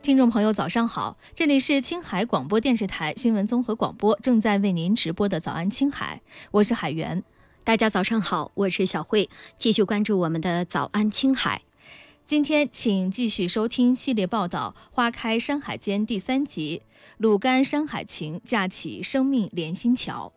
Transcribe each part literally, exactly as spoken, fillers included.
听众朋友早上好，这里是青海广播电视台新闻综合广播，正在为您直播的早安青海，我是海源。 大家早上好，我是小慧，继续关注我们的早安青海。 今天请继续收听系列报道《花开山海间》第三集，鲁甘山海情架起生命连心桥。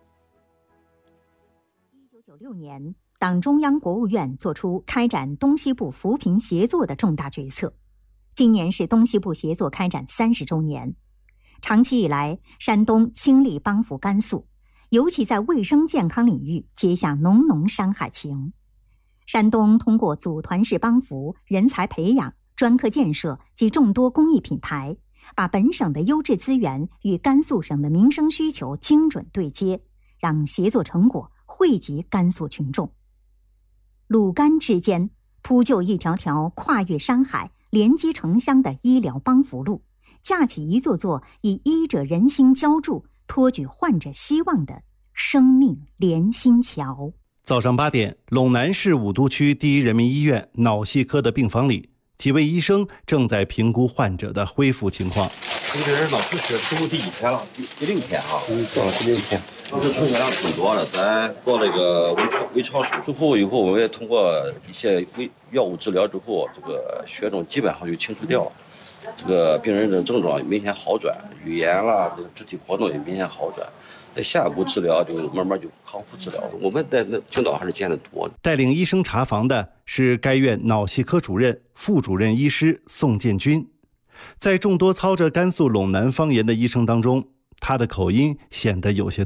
一九九六年，党中央国务院作出开展东西部扶贫协作的重大决策。今年是东西部协作开展三十周年。长期以来，山东倾力帮扶甘肃，尤其在卫生健康领域结下浓浓山海情。山东通过组团式帮扶、人才培养、专科建设及众多公益品牌，把本省的优质资源与甘肃省的民生需求精准对接，让协作成果惠及甘肃群众。鲁甘之间铺就一条条跨越山海、连接城乡的医疗帮扶路，架起一座座以医者仁心浇筑、托举患者希望的生命连心桥。 早上八点，陇南市武都区第一人民医院脑系科的病房里，几位医生正在评估患者的恢复情况。 这个人脑出血输入第几天了？第第六天哈。 嗯，对，第六天。 这出血量挺多的，咱做那个微创微创手术后以后，我们也通过一些微药物治疗之后，这个血肿基本上就清除掉了。这个病人的症状明显好转，语言啦，这个肢体活动也明显好转。在下一步治疗就慢慢就康复治疗。我们在那青岛还是见得多的。 带领医生查房的是该院脑系科主任、副主任医师宋建军。在众多操着甘肃陇南方言的医生当中，他的口音显得有些